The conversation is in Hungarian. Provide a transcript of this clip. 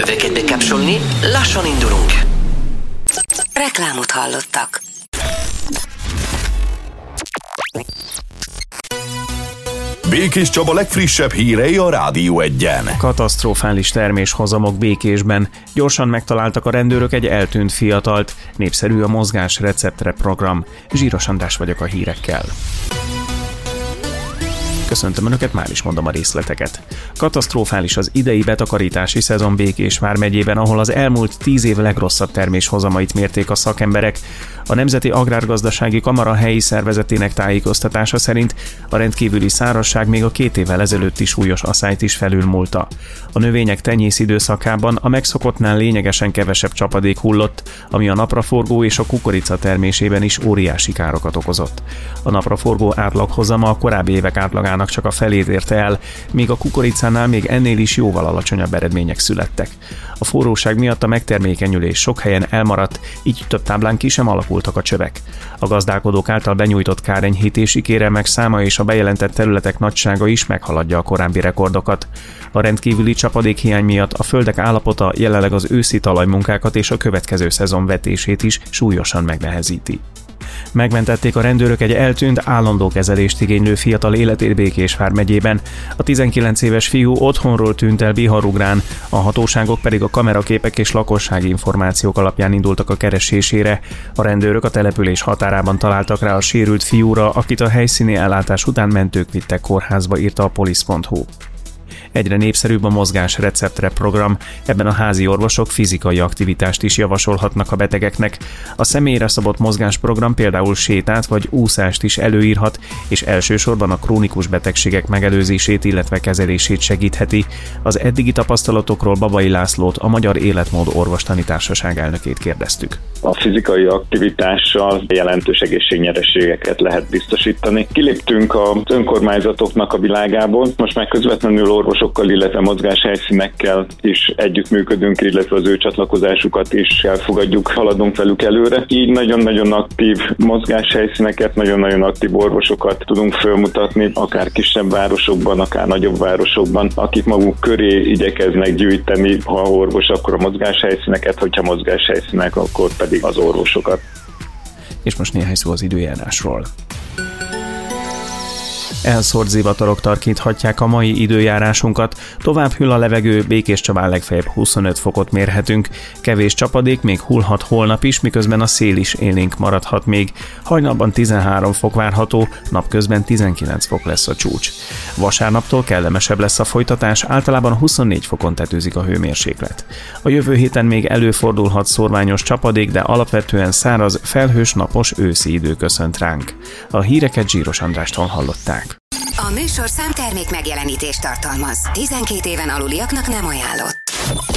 Növeket bekapcsolni, lassan indulunk. Reklámot hallottak. Békés Csaba legfrissebb hírei a Rádió 1-en. Katasztrofális terméshozamok Békésben. Gyorsan megtaláltak a rendőrök egy eltűnt fiatalt. Népszerű a Mozgás receptre program. Zsíros András vagyok a hírekkel. Köszöntöm Önöket, már is mondom a részleteket. Katasztrofális az idei betakarítási szezon Békés vármegyében, ahol az elmúlt 10 év legrosszabb terméshozamait mérték a szakemberek. A Nemzeti Agrárgazdasági Kamara helyi szervezetének tájékoztatása szerint a rendkívüli szárazság még a 2 évvel ezelőtti súlyos aszályt is felülmúlta. A növények tenyész időszakában a megszokottnál lényegesen kevesebb csapadék hullott, ami a napraforgó és a kukorica termésében is óriási károkat okozott. A napraforgó átlaghozama a korábbi évek átlagának csak a felét érte el, míg a kukoricánál még ennél is jóval alacsonyabb eredmények születtek. A forróság miatt a megtermékenyülés sok helyen elmaradt, így több táblán ki sem alakultak a csövek. A gazdálkodók által benyújtott kárenyhítési kérelmek száma és a bejelentett területek nagysága is meghaladja a korábbi rekordokat. A rendkívüli csapadékhiány miatt a földek állapota jelenleg az őszi talajmunkákat és a következő szezon vetését is súlyosan megnehezíti. Megmentették a rendőrök egy eltűnt, állandó kezelést igénylő fiatal életét Békés vármegyében. A 19 éves fiú otthonról tűnt el Biharugrán, a hatóságok pedig a kameraképek és lakossági információk alapján indultak a keresésére. A rendőrök a település határában találtak rá a sérült fiúra, akit a helyszíni ellátás után mentők vittek kórházba, írta a polisz.hu. Egyre népszerűbb a Mozgás receptre program, ebben a házi orvosok fizikai aktivitást is javasolhatnak a betegeknek. A személyre szabott mozgásprogram például sétát vagy úszást is előírhat, és elsősorban a krónikus betegségek megelőzését, illetve kezelését segítheti. Az eddigi tapasztalatokról Babai Lászlót, a Magyar Életmód Orvostani Társaság elnökét kérdeztük. A fizikai aktivitással jelentős egészségnyereségeket lehet biztosítani. Kiléptünk az önkormányzatoknak a világából, most már közvetlenül orvosokkal, illetve mozgáshelyszínekkel is együttműködünk, illetve az ő csatlakozásukat is elfogadjuk, haladunk velük előre. Így nagyon-nagyon aktív mozgáshelyszíneket, nagyon-nagyon aktív orvosokat tudunk felmutatni, akár kisebb városokban, akár nagyobb városokban, akik maguk köré igyekeznek gyűjteni, ha orvos, akkor a mozgáshelyszíneket, hogyha mozgáshelyszínek, akkor pedig az orvosokat. És most néhány szó az időjárásról. Elszórt zivatarok tarkíthatják a mai időjárásunkat, tovább hűl a levegő, Békés Csabán legfeljebb 25 fokot mérhetünk, kevés csapadék még hullhat holnap is, miközben a szél is élénk maradhat még. Hajnalban 13 fok várható, napközben 19 fok lesz a csúcs. Vasárnaptól kellemesebb lesz a folytatás, általában 24 fokon tetőzik a hőmérséklet. A jövő héten még előfordulhat szórványos csapadék, de alapvetően száraz, felhős, napos őszi idő köszönt ránk. A híreket Zsíros Andrástól hallották. A műsorszám termék megjelenítést tartalmaz. 12 éven aluliaknak nem ajánlott.